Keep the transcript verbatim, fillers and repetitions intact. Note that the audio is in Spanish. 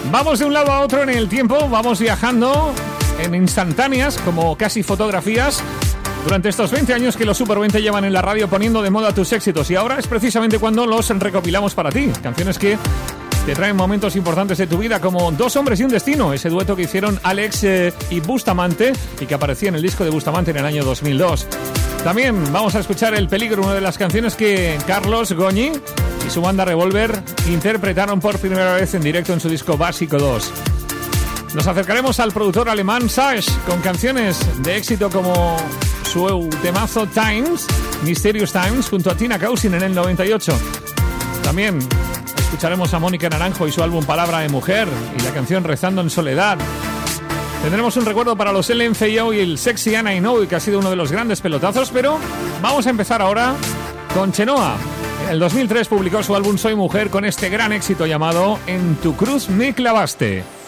Vamos de un lado a otro en el tiempo, vamos viajando en instantáneas, como casi fotografías, durante estos veinte años que los Super veinte llevan en la radio poniendo de moda tus éxitos. Y ahora es precisamente cuando los recopilamos para ti. Canciones que te traen momentos importantes de tu vida, como Dos hombres y un destino, ese dueto que hicieron Alex eh, y Bustamante, y que aparecía en el disco de Bustamante en el año dos mil dos. También vamos a escuchar El peligro, una de las canciones que Carlos Goñi y su banda Revolver interpretaron por primera vez en directo en su disco Básico dos. Nos acercaremos al productor alemán Sash con canciones de éxito como su temazo Times, Mysterious Times, junto a Tina Cousin en el noventa y ocho. También escucharemos a Mónica Naranjo y su álbum Palabra de Mujer y la canción Rezando en Soledad. Tendremos un recuerdo para los L M F A O y el Sexy and I Know, que ha sido uno de los grandes pelotazos, pero vamos a empezar ahora con Chenoa. En el dos mil tres publicó su álbum Soy Mujer con este gran éxito llamado En tu cruz me clavaste.